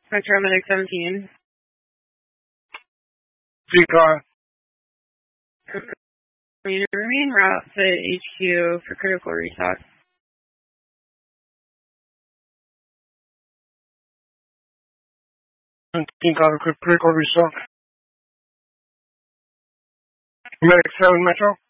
Metro Medic 17. G-Car. Remain route to HQ for critical restock. G-Car, critical restock. Medic 7 Metro.